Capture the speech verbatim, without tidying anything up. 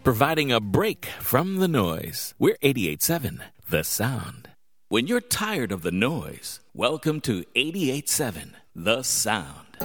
providing a break from the noise. We're eighty-eight point seven, The Sound. When you're tired of the noise, welcome to eighty-eight point seven, The Sound.